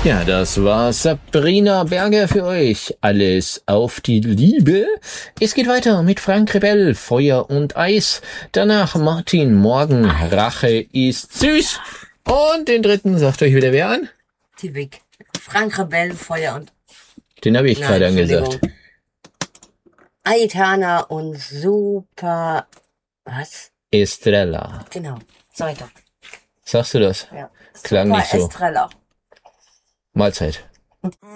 Ja, das war Sabrina Berger für euch. Alles auf die Liebe. Es geht weiter mit Frank Rebell, Feuer und Eis. Danach Martin Morgen, Rache ist süß. Und den dritten sagt euch wieder wer an? Typisch. Frank Rebell, Feuer und... Den habe ich gerade angesagt. Aitana und Super... Was? Estrella. Genau. Sag ich doch. Sagst du das? Ja. Klang Super nicht so. Estrella. Mahlzeit.